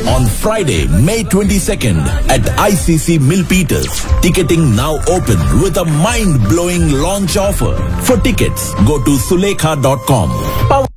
on Friday, May 22nd at ICC Milpitas. Ticketing now open with a mind-blowing launch offer. For tickets, go to sulekha.com.